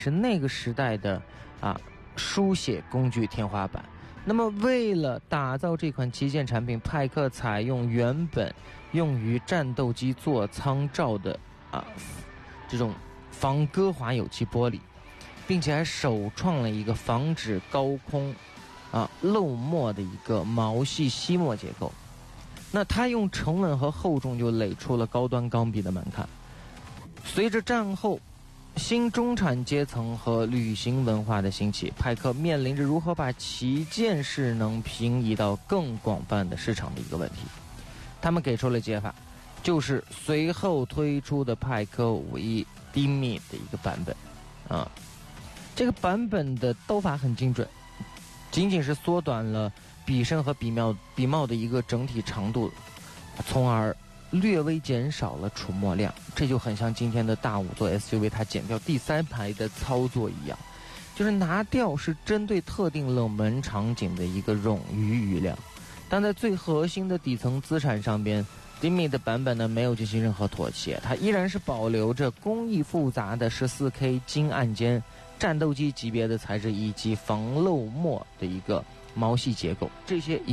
是那个时代的书写工具天花板。那么为了打造这款旗舰产品，派克采用原本用于战斗机座舱罩的这种防割滑有机玻璃，并且还首创了一个防止高空漏墨的一个毛细吸墨结构。那它用沉稳和厚重就垒出了高端钢笔的门槛。随着战后新中产阶层和旅行文化的兴起，派克面临着如何把旗舰势能平移到更广泛的市场的一个问题。他们给出了解法，就是随后推出的派克51 Dimi 的一个版本这个版本的刀法很精准，仅仅是缩短了笔身和笔帽的一个整体长度，从而略微减少了触摸量。这就很像今天的大5座 SUV 它减掉第3排的操作一样，就是拿掉是针对特定冷门场景的一个冗余余量。但在最核心的底层资产上边， Dimi 的版本呢没有进行任何妥协，它依然是保留着工艺复杂的 14K 金按键战斗机级别的材质以及防漏墨的一个毛细结构，这些